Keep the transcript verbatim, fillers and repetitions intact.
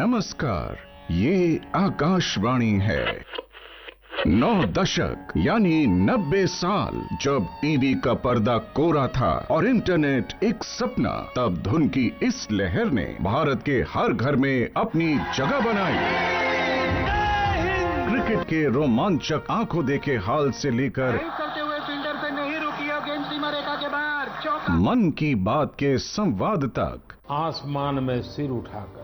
नमस्कार, ये आकाशवाणी है। नौ दशक यानी नब्बे साल जब टीवी का पर्दा कोरा था और इंटरनेट एक सपना, तब धुन की इस लहर ने भारत के हर घर में अपनी जगह बनाई। क्रिकेट के रोमांचक आंखों देखे हाल से लेकर करते हुए फील्डर से नहीं रुकी और गेंद सीमा रेखा के बाहर, चौका। मन की बात के संवाद तक, आसमान में सिर उठाकर